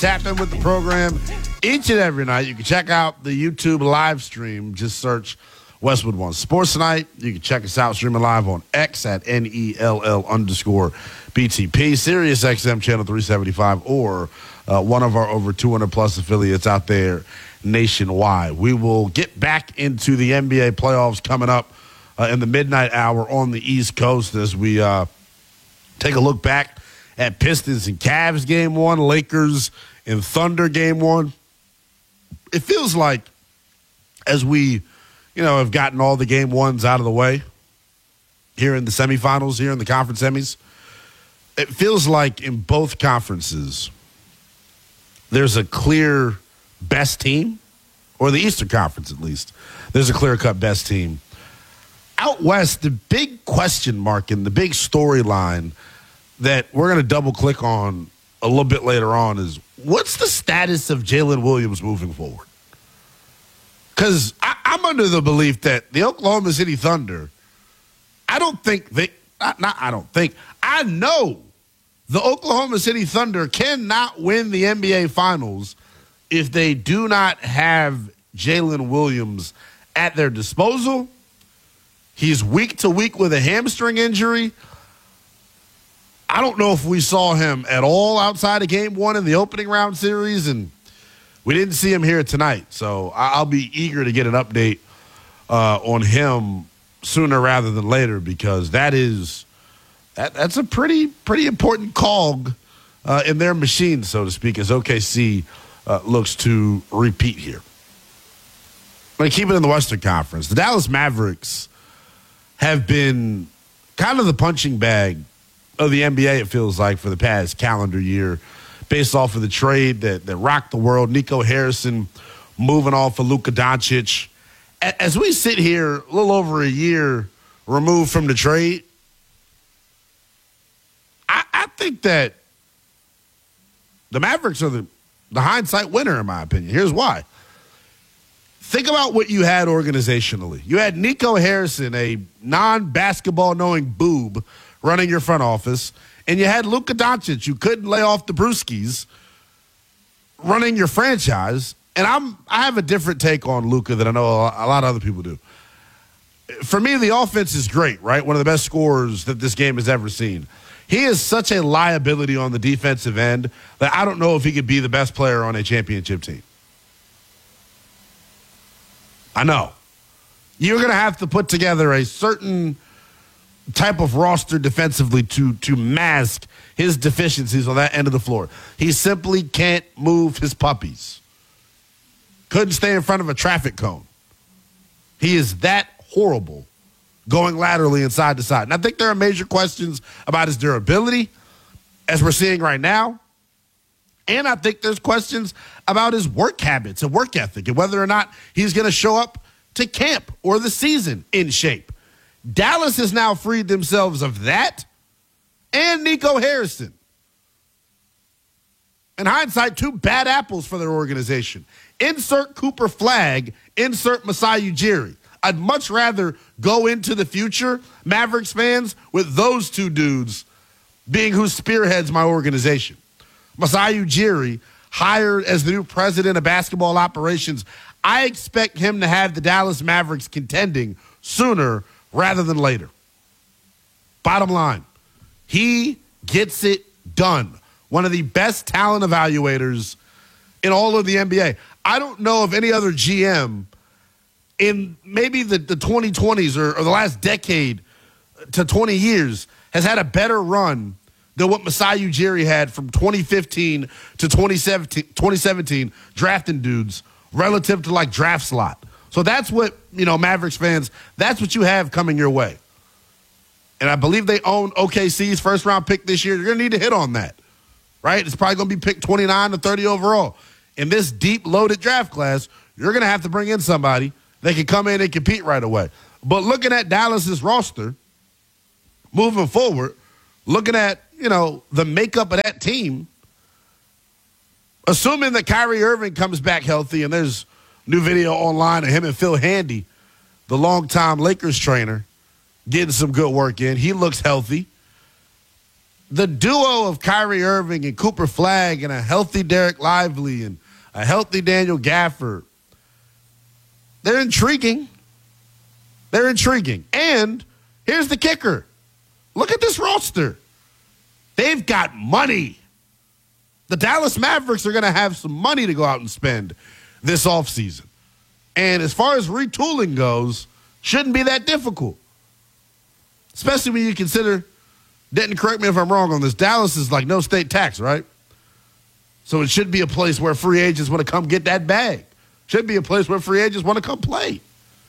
tap in with the program each and every night. You can check out the YouTube live stream. Just search Westwood One Sports Night. You can check us out streaming live on X at NELL_BTP, Sirius XM channel 375, or one of our over 200 plus affiliates out there nationwide. We will get back into the NBA playoffs coming up in the midnight hour on the East Coast as we take a look back at Pistons and Cavs game one, Lakers and Thunder game one. It feels like as we, have gotten all the game ones out of the way here in the semifinals, here in the conference semis, it feels like in both conferences there's a clear best team, or the Eastern Conference at least. There's a clear-cut best team. Out West, the big question mark and the big storyline that we're going to double-click on a little bit later on is, what's the status of Jalen Williams moving forward? Because I'm under the belief that the Oklahoma City Thunder, I know the Oklahoma City Thunder cannot win the NBA Finals if they do not have Jalen Williams at their disposal. He's week to week with a hamstring injury. I don't know if we saw him at all outside of game one in the opening round series, and we didn't see him here tonight. So I'll be eager to get an update on him sooner rather than later, because that's a pretty important cog in their machine, so to speak, as OKC looks to repeat here. But keep it in the Western Conference. The Dallas Mavericks have been kind of the punching bag of the NBA, it feels like, for the past calendar year, based off of the trade that rocked the world. Nico Harrison moving off of Luka Doncic. As we sit here a little over a year removed from the trade, I think that the Mavericks are the hindsight winner, in my opinion. Here's why. Think about what you had organizationally. You had Nico Harrison, a non-basketball knowing boob, running your front office, and you had Luka Doncic, you couldn't lay off the brewskis, running your franchise. And I have a different take on Luka than I know a lot of other people do. For me, the offense is great, right? One of the best scorers that this game has ever seen. He is such a liability on the defensive end that I don't know if he could be the best player on a championship team. I know. You're going to have to put together a certain type of roster defensively to mask his deficiencies on that end of the floor. He simply can't move his puppies. Couldn't stay in front of a traffic cone. He is that horrible going laterally and side to side. And I think there are major questions about his durability, as we're seeing right now. And I think there's questions about his work habits and work ethic and whether or not he's going to show up to camp or the season in shape. Dallas has now freed themselves of that and Nico Harrison. In hindsight, two bad apples for their organization. Insert Cooper Flagg, insert Masai Ujiri. I'd much rather go into the future, Mavericks fans, with those two dudes being who spearheads my organization. Masai Ujiri, hired as the new president of basketball operations, I expect him to have the Dallas Mavericks contending sooner rather than later. Bottom line, he gets it done. One of the best talent evaluators in all of the NBA. I don't know of any other GM in maybe the 2020s or the last decade to 20 years has had a better run than what Masai Ujiri had from 2015 to 2017 drafting dudes relative to like draft slot. So that's what, Mavericks fans, that's what you have coming your way. And I believe they own OKC's first round pick this year. You're going to need to hit on that, right? It's probably going to be picked 29 to 30 overall. In this deep loaded draft class, you're going to have to bring in somebody that can come in and compete right away. But looking at Dallas's roster, moving forward, looking at, the makeup of that team, assuming that Kyrie Irving comes back healthy, and there's new video online of him and Phil Handy, the longtime Lakers trainer, getting some good work in. He looks healthy. the duo of Kyrie Irving and Cooper Flagg and a healthy Derek Lively and a healthy Daniel Gafford, they're intriguing. They're intriguing. And here's the kicker. Look at this roster. They've got money. The Dallas Mavericks are going to have some money to go out and spend this offseason. And as far as retooling goes, shouldn't be that difficult. Especially when you consider, Denton, correct me if I'm wrong on this, Dallas is like no state tax, right? So it should be a place where free agents want to come get that bag. Should be a place where free agents want to come play.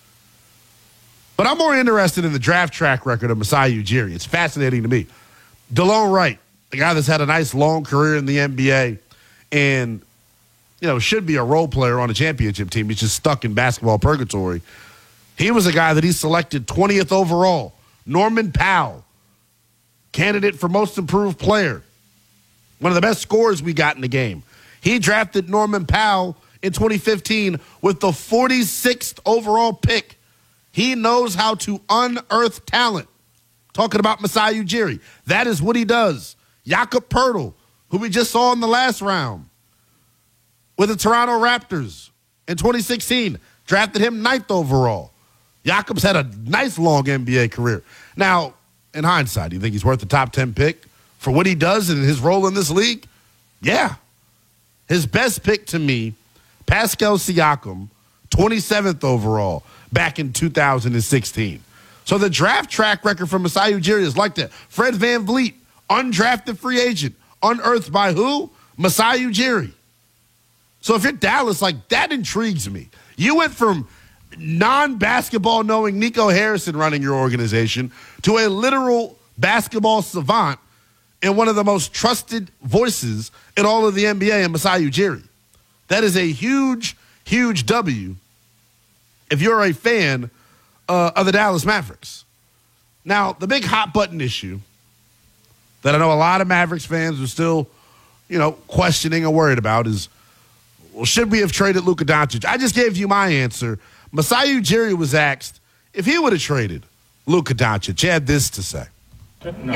But I'm more interested in the draft track record of Masai Ujiri. It's fascinating to me. DeLone Wright, the guy that's had a nice long career in the NBA and, should be a role player on a championship team. He's just stuck in basketball purgatory. He was a guy that he selected 20th overall. Norman Powell, candidate for most improved player. One of the best scorers we got in the game. He drafted Norman Powell in 2015 with the 46th overall pick. He knows how to unearth talent. Talking about Masai Ujiri. That is what he does. Jakob Poeltl, who we just saw in the last round with the Toronto Raptors in 2016, drafted him 9th overall. Jakob's had a nice long NBA career. Now, in hindsight, do you think he's worth the top 10 pick for what he does and his role in this league? Yeah. His best pick to me, Pascal Siakam, 27th overall back in 2016. So the draft track record for Masai Ujiri is like that. Fred VanVleet, undrafted free agent, unearthed by who? Masai Ujiri. So if you're Dallas, that intrigues me. You went from non-basketball knowing Nico Harrison running your organization to a literal basketball savant and one of the most trusted voices in all of the NBA in Masai Ujiri. That is a huge, huge W if you're a fan of the Dallas Mavericks. Now, the big hot button issue that I know a lot of Mavericks fans are still, questioning or worried about is, well, should we have traded Luka Doncic? I just gave you my answer. Masai Ujiri was asked if he would have traded Luka Doncic. He had this to say. No. He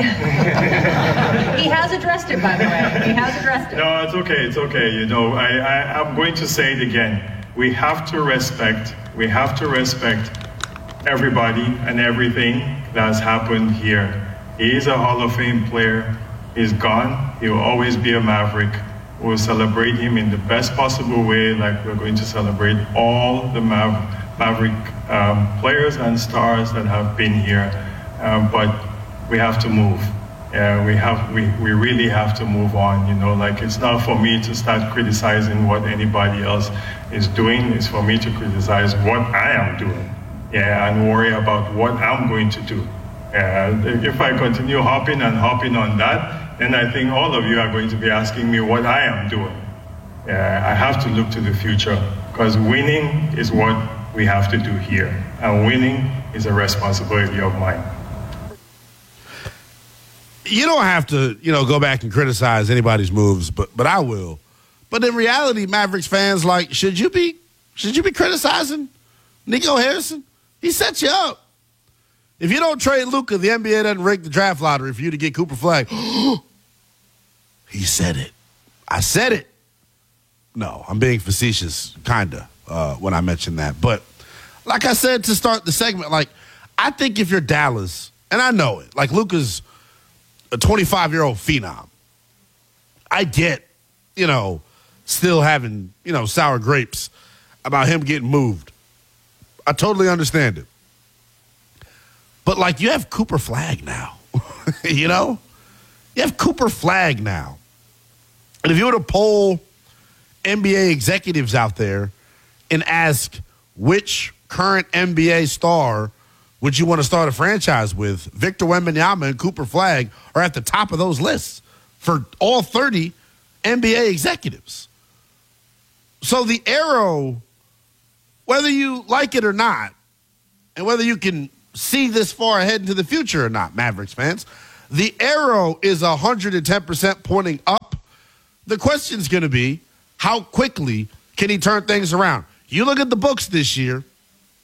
has addressed it, by the way. He has addressed it. No, it's okay. It's okay. I'm going to say it again. We have to respect everybody and everything that's happened here. He is a Hall of Fame player. He's gone. He will always be a Maverick. We'll celebrate him in the best possible way, like we're going to celebrate all the Maverick players and stars that have been here. But we have to move. We really have to move on. It's not for me to start criticizing what anybody else is doing. It's for me to criticize what I am doing. And worry about what I'm going to do. If I continue hopping on that, then I think all of you are going to be asking me what I am doing. I have to look to the future because winning is what we have to do here. And winning is a responsibility of mine. You don't have to, go back and criticize anybody's moves, but I will. But in reality, Mavericks fans, should you be criticizing Nico Harrison? He set you up. If you don't trade Luka, the NBA doesn't rig the draft lottery for you to get Cooper Flagg. He said it. I said it. No, I'm being facetious, kind of, when I mentioned that. But like I said to start the segment, I think if you're Dallas, and I know it, Luka's a 25-year-old phenom. I get, still having, sour grapes about him getting moved. I totally understand it. But, you have Cooper Flagg now. You have Cooper Flagg now. And if you were to poll NBA executives out there and ask which current NBA star would you want to start a franchise with, Victor Wembanyama and Cooper Flagg are at the top of those lists for all 30 NBA executives. So the arrow, whether you like it or not, and whether you can see this far ahead into the future or not, Mavericks fans, the arrow is 110% pointing up. The question's going to be, how quickly can he turn things around? You look at the books this year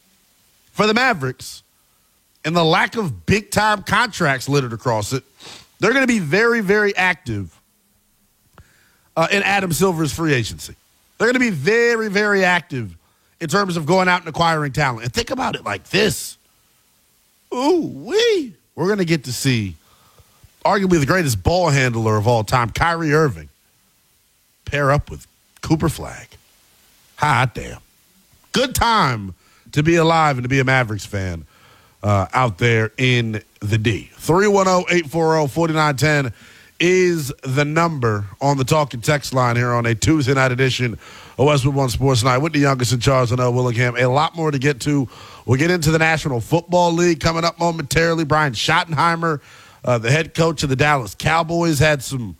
for the Mavericks and the lack of big-time contracts littered across it. They're going to be very, very active in Adam Silver's free agency. They're going to be very, very active in terms of going out and acquiring talent. And think about it like this. We're going to get to see arguably the greatest ball handler of all time, Kyrie Irving, pair up with Cooper Flagg. Hot damn. Good time to be alive and to be a Mavericks fan out there in the D. 310-840-4910 is the number on the talk and text line here on a Tuesday night edition of Westwood One Sports Night with the youngest in Charles and Willingham. A lot more to get to. We'll get into the National Football League coming up momentarily. Brian Schottenheimer, the head coach of the Dallas Cowboys, had some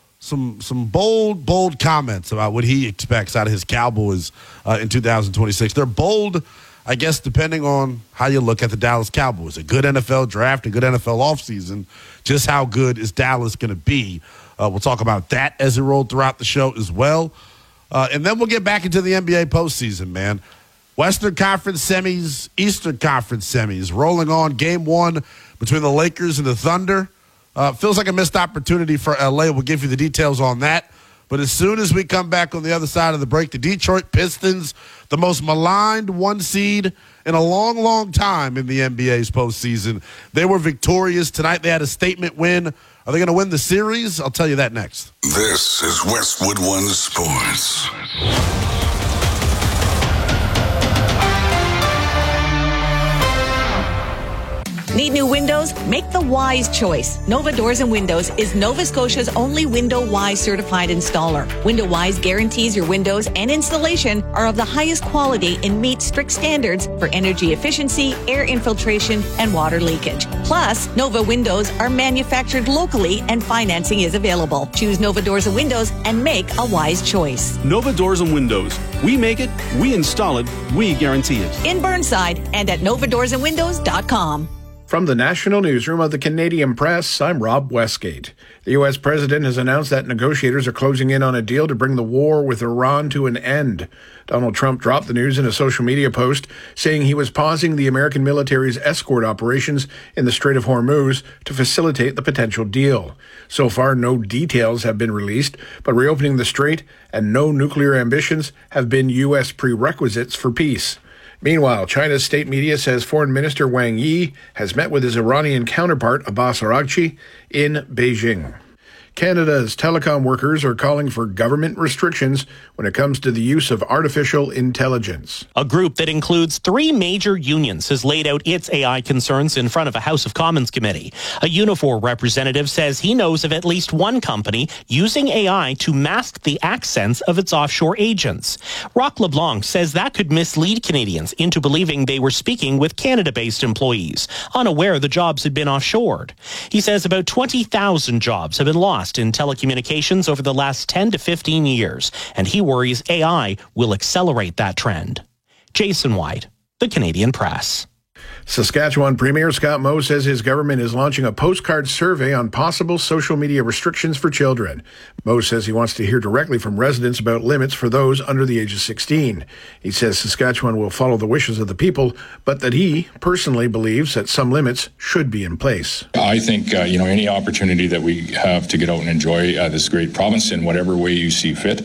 bold comments about what he expects out of his Cowboys in 2026. They're bold, I guess, depending on how you look at the Dallas Cowboys. A good NFL draft, a good NFL offseason. Just how good is Dallas going to be? We'll talk about that as it rolled throughout the show as well. And then we'll get back into the NBA postseason, man. Western Conference semis, Eastern Conference semis, rolling on game one between the Lakers and the Thunder. Feels like a missed opportunity for LA. We'll give you the details on that. But as soon as we come back on the other side of the break, the Detroit Pistons, the most maligned one seed in a long, long time in the NBA's postseason. They were victorious tonight. They had a statement win. Are they going to win the series? I'll tell you that next. This is Westwood One Sports. Need new windows? Make the wise choice. Nova Doors and Windows is Nova Scotia's only Window Wise certified installer. Window Wise guarantees your windows and installation are of the highest quality and meet strict standards for energy efficiency, air infiltration, and water leakage. Plus, Nova Windows are manufactured locally and financing is available. Choose Nova Doors and Windows and make a wise choice. Nova Doors and Windows. We make it, we install it, we guarantee it. In Burnside and at novadoorsandwindows.com. From the National Newsroom of the Canadian Press, I'm Rob Westgate. The U.S. president has announced that negotiators are closing in on a deal to bring the war with Iran to an end. Donald Trump dropped the news in a social media post, saying he was pausing the American military's escort operations in the Strait of Hormuz to facilitate the potential deal. So far, no details have been released, but reopening the strait and no nuclear ambitions have been U.S. prerequisites for peace. Meanwhile, China's state media says Foreign Minister Wang Yi has met with his Iranian counterpart Abbas Araghchi in Beijing. Canada's telecom workers are calling for government restrictions when it comes to the use of artificial intelligence. A group that includes 3 major unions has laid out its AI concerns in front of a House of Commons committee. A Unifor representative says he knows of at least one company using AI to mask the accents of its offshore agents. Roch LeBlanc says that could mislead Canadians into believing they were speaking with Canada-based employees, unaware the jobs had been offshored. He says about 20,000 jobs have been lost in telecommunications over the last 10 to 15 years, and he worries AI will accelerate that trend. Jason White, The Canadian Press. Saskatchewan Premier Scott Moe says his government is launching a postcard survey on possible social media restrictions for children. Moe says he wants to hear directly from residents about limits for those under the age of 16. He says Saskatchewan will follow the wishes of the people, but that he personally believes that some limits should be in place. I think, any opportunity that we have to get out and enjoy this great province in whatever way you see fit,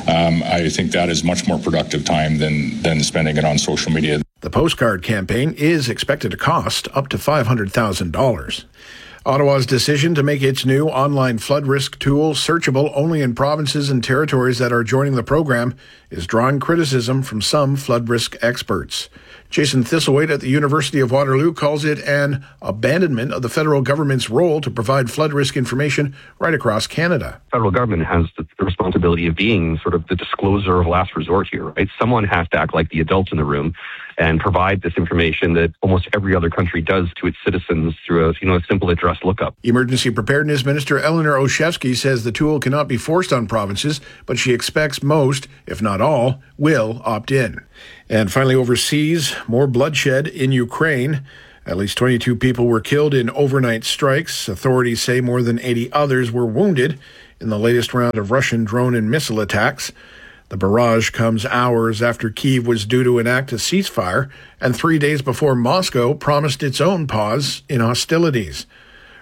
I think that is much more productive time than spending it on social media. The postcard campaign is expected to cost up to $500,000. Ottawa's decision to make its new online flood risk tool searchable only in provinces and territories that are joining the program is drawing criticism from some flood risk experts. Jason Thistlethwaite at the University of Waterloo calls it an abandonment of the federal government's role to provide flood risk information right across Canada. Federal government has the responsibility of being sort of the disclosure of last resort here, right? Someone has to act like the adult in the room and provide this information that almost every other country does to its citizens through a simple address lookup. Emergency Preparedness Minister Eleanor Olszewski says the tool cannot be forced on provinces, but she expects most, if not all, will opt in. And finally, overseas, more bloodshed in Ukraine. At least 22 people were killed in overnight strikes. Authorities say more than 80 others were wounded in the latest round of Russian drone and missile attacks. The barrage comes hours after Kyiv was due to enact a ceasefire and 3 days before Moscow promised its own pause in hostilities.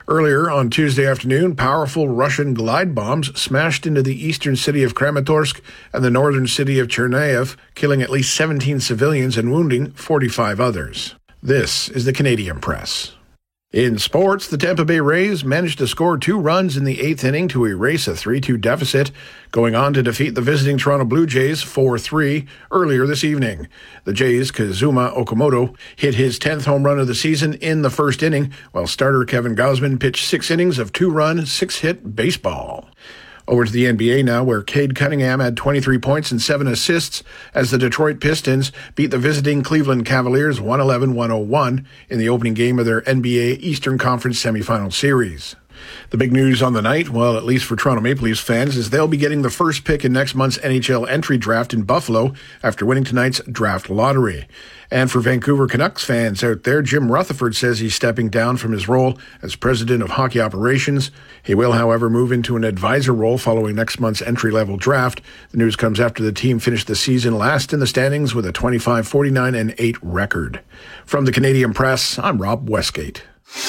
Earlier on Tuesday afternoon, powerful Russian glide bombs smashed into the eastern city of Kramatorsk and the northern city of Chernihiv, killing at least 17 civilians and wounding 45 others. This is the Canadian Press. In sports, the Tampa Bay Rays managed to score 2 runs in the 8th inning to erase a 3-2 deficit, going on to defeat the visiting Toronto Blue Jays 4-3 earlier this evening. The Jays' Kazuma Okamoto hit his 10th home run of the season in the first inning, while starter Kevin Gausman pitched 6 innings of 2-run, 6-hit baseball. Over to the NBA now, where Cade Cunningham had 23 points and 7 assists as the Detroit Pistons beat the visiting Cleveland Cavaliers 111-101 in the opening game of their NBA Eastern Conference semifinal series. The big news on the night, well, at least for Toronto Maple Leafs fans, is they'll be getting the first pick in next month's NHL entry draft in Buffalo after winning tonight's draft lottery. And for Vancouver Canucks fans out there, Jim Rutherford says he's stepping down from his role as president of hockey operations. He will, however, move into an advisor role following next month's entry-level draft. The news comes after the team finished the season last in the standings with a 25-49-8 record. From the Canadian Press, I'm Rob Westgate.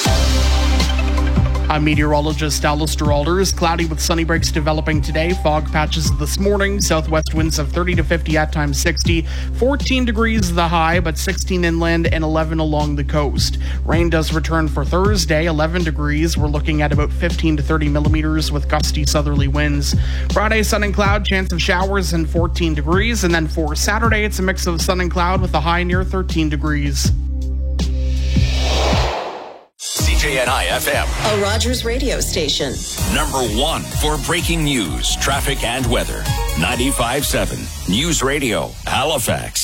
I'm meteorologist Alistair Alders. Cloudy with sunny breaks developing today. Fog patches this morning. Southwest winds of 30 to 50, at times 60. 14 degrees the high, but 16 inland and 11 along the coast. Rain does return for Thursday, 11 degrees. We're looking at about 15 to 30 millimeters with gusty southerly winds. Friday, sun and cloud, chance of showers and 14 degrees. And then for Saturday, it's a mix of sun and cloud with a high near 13 degrees. CJNI FM, a Rogers radio station. Number 1 for breaking news, traffic, and weather. 95.7 News Radio, Halifax.